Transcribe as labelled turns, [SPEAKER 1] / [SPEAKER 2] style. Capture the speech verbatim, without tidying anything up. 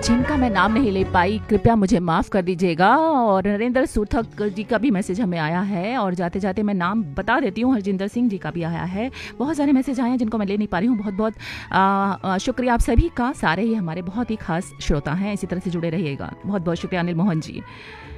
[SPEAKER 1] जिनका मैं नाम नहीं ले पाई कृपया मुझे माफ़ कर दीजिएगा। और नरेंद्र सूथक जी का भी मैसेज हमें आया है, और जाते जाते मैं नाम बता देती हूँ, हरजिंदर सिंह जी का भी आया है। बहुत सारे मैसेज आए हैं जिनको मैं ले नहीं पा रही हूँ। बहुत बहुत आ, आ, शुक्रिया आप सभी का, सारे ही हमारे बहुत ही खास श्रोता हैं, इसी तरह से जुड़े रहिएगा। बहुत बहुत शुक्रिया अनिल मोहन जी।